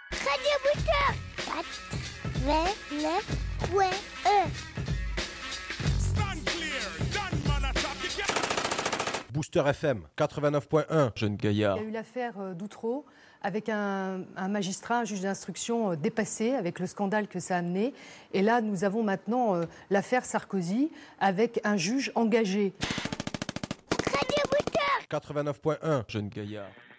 Radio Booster 89.1. Stand clear, gunman attack, you can't- Booster FM 89.1. Jeune gaillard. Il y a eu l'affaire d'Outreau avec un magistrat, un juge d'instruction dépassé avec le scandale que ça a amené. Et là, nous avons maintenant l'affaire Sarkozy avec un juge engagé. Radio Booster 89.1. Jeune gaillard.